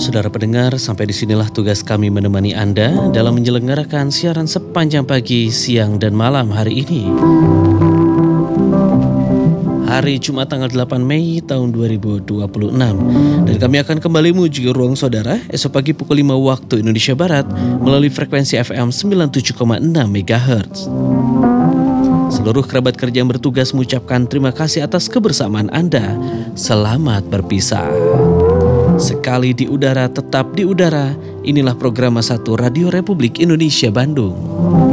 Saudara pendengar, sampai disinilah tugas kami menemani Anda dalam menyelenggarakan siaran sepanjang pagi, siang, dan malam hari ini. Hari Jumat tanggal 8 Mei tahun 2026. Dan kami akan kembali menuju ruang saudara esok pagi pukul 5 waktu Indonesia Barat melalui frekuensi FM 97,6 MHz. Seluruh kerabat kerja yang bertugas mengucapkan terima kasih atas kebersamaan Anda. Selamat berpisah. Sekali di udara, tetap di udara. Inilah program 1 Radio Republik Indonesia Bandung.